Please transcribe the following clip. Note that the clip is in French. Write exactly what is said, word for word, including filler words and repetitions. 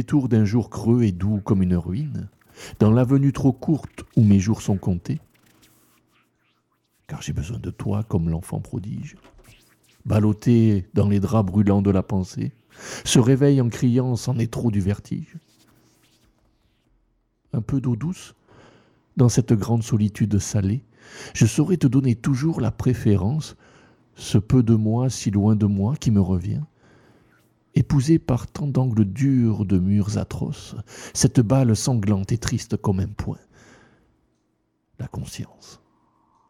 détour d'un jour creux et doux comme une ruine, dans l'avenue trop courte où mes jours sont comptés, car j'ai besoin de toi comme l'enfant prodige, ballotté dans les draps brûlants de la pensée, se réveille en criant c'en est trop du vertige. Un peu d'eau douce, dans cette grande solitude salée, je saurais te donner toujours la préférence, ce peu de moi si loin de moi qui me revient, épousé par tant d'angles durs de murs atroces, cette balle sanglante et triste comme un poing, la conscience.